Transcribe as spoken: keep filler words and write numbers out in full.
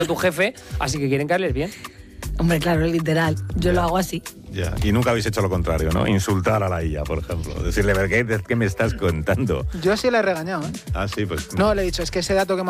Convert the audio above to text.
tu jefe, así que quieren caerles bien. Hombre, claro, literal. Yo Ya. lo hago así. Ya. Y nunca habéis hecho lo contrario, ¿no? Insultar a la I A, por ejemplo. Decirle, ¿qué, qué me estás contando? Yo sí le he regañado, ¿eh? Ah, sí, pues... No, le he dicho, es que ese dato que me